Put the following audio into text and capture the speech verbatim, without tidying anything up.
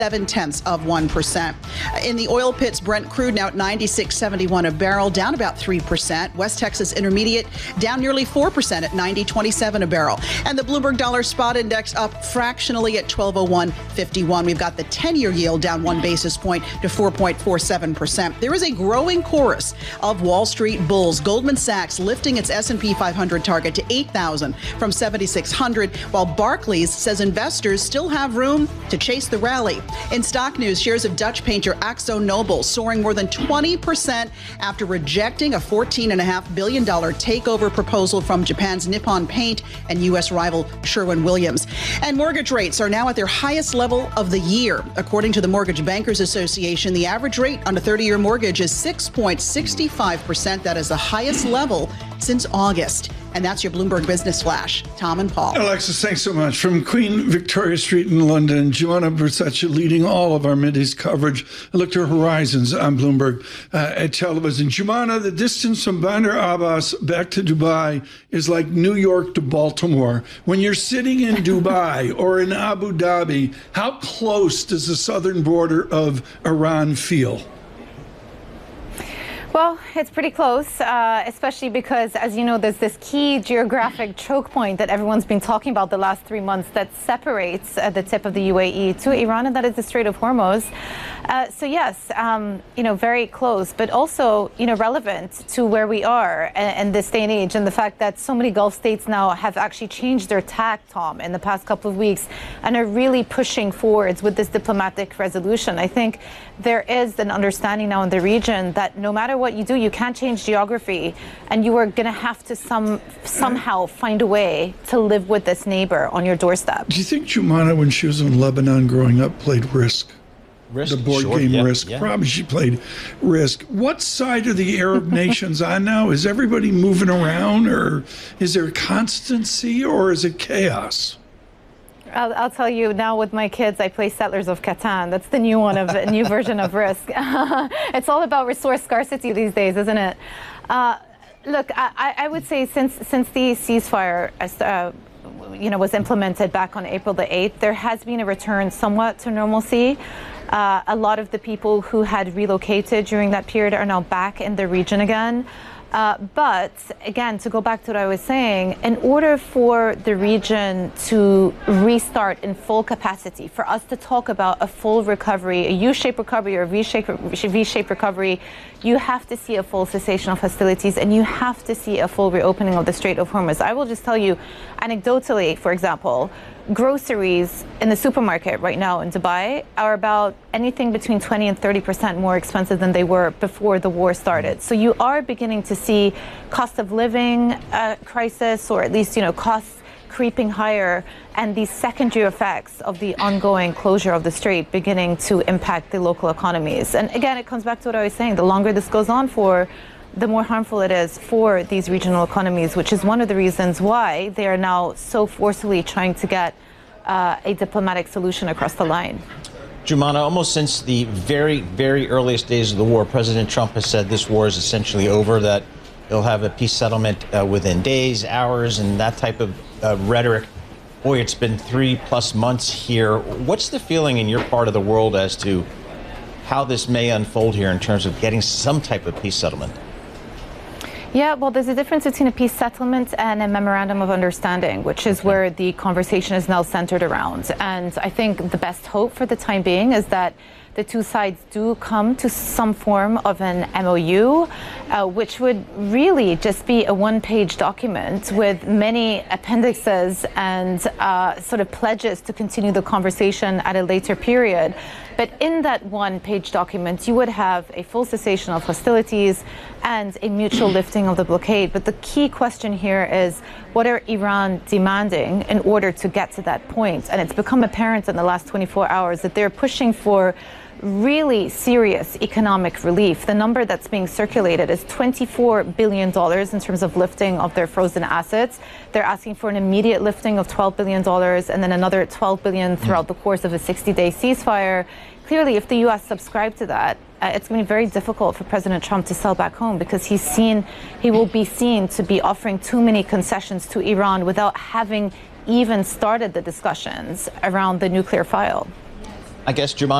seven tenths of one percent. In the oil pits, Brent crude now at ninety-six seventy-one a barrel, down about three percent. West Texas Intermediate down nearly four percent at ninety twenty-seven a barrel. And the Bloomberg Dollar Spot Index up fractionally at twelve oh one fifty-one. We've got the ten-year yield down one basis point to four point four seven percent. There is a growing chorus of Wall Street bulls. Goldman Sachs lifting its S and P five hundred target to eight thousand from seventy-six hundred, while Barclays says investors still have room to chase the rally. In stock news, shares of Dutch painter Akzo Nobel soaring more than twenty percent after rejecting a fourteen point five billion dollars takeover proposal from Japan's Nippon Paint and U S rival Sherwin-Williams. And mortgage rates are now at their highest level of the year. According to the Mortgage Bankers Association, the average rate on a thirty-year mortgage is six point six five percent. That is the highest level since August. And that's your Bloomberg Business Flash. Tom and Paul. Alexis, thanks so much. From Queen Victoria Street in London, Joanna Versace leading all of our Mideast coverage. I look to Horizons on Bloomberg uh, at television. Joanna, the distance from Bandar Abbas back to Dubai is like New York to Baltimore. When you're sitting in Dubai or in Abu Dhabi, how close does the southern border of Iran feel? Well, it's pretty close, uh, especially because, as you know, there's this key geographic choke point that everyone's been talking about the last three months that separates uh, the tip of the U A E to Iran, and that is the Strait of Hormuz. Uh, so, yes, um, you know, very close, but also, you know, relevant to where we are in, in this day and age, and the fact that so many Gulf states now have actually changed their tack, Tom, in the past couple of weeks and are really pushing forwards with this diplomatic resolution. I think there is an understanding now in the region that no matter what you do, you can't change geography, and you are going to have to some somehow find a way to live with this neighbor on your doorstep. Do you think Jumana, when she was in Lebanon growing up, played Risk? Risk, the board sure, game yeah, Risk. Yeah. Probably she played Risk. What side are the Arab nations on now? Is everybody moving around, or is there constancy, or is it chaos? I'll, I'll tell you now, with my kids, I play Settlers of Catan. That's the new one of a new version of Risk. It's all about resource scarcity these days, isn't it? Uh, look, I, I would say since since the ceasefire, uh, you know, was implemented back on April the eighth, there has been a return somewhat to normalcy. Uh, a lot of the people who had relocated during that period are now back in the region again. Uh, but again, to go back to what I was saying, in order for the region to restart in full capacity, for us to talk about a full recovery, a U-shaped recovery or a V-shaped, V-shaped recovery, you have to see a full cessation of hostilities, and you have to see a full reopening of the Strait of Hormuz. I will just tell you, anecdotally, for example, groceries in the supermarket right now in Dubai are about anything between twenty and thirty percent more expensive than they were before the war started. So you are beginning to see cost of living uh, crisis, or at least, you know, costs creeping higher, and the secondary effects of the ongoing closure of the strait beginning to impact the local economies. And again, it comes back to what I was saying. The longer this goes on for, the more harmful it is for these regional economies, which is one of the reasons why they are now so forcefully trying to get uh, a diplomatic solution across the line. Jumana, almost since the very, very earliest days of the war, President Trump has said this war is essentially over, that he'll have a peace settlement uh, within days, hours, and that type of uh, rhetoric. Boy, it's been three plus months here. What's the feeling in your part of the world as to how this may unfold here in terms of getting some type of peace settlement? Yeah, well, there's a difference between a peace settlement and a memorandum of understanding, which is where the conversation is now centered around. And I think the best hope for the time being is that the two sides do come to some form of an M O U, uh, which would really just be a one-page document with many appendixes and uh, sort of pledges to continue the conversation at a later period. But in that one-page document, you would have a full cessation of hostilities and a mutual lifting of the blockade. But the key question here is, what are Iran demanding in order to get to that point? And it's become apparent in the last twenty-four hours that they're pushing for really serious economic relief. The number that's being circulated is twenty-four billion dollars in terms of lifting of their frozen assets. They're asking for an immediate lifting of twelve billion dollars and then another twelve billion dollars throughout the course of a sixty-day ceasefire. Clearly, if the U S subscribed to that, uh, it's going to be very difficult for President Trump to sell back home, because he's seen, he will be seen to be offering too many concessions to Iran without having even started the discussions around the nuclear file. I guess, Jumana,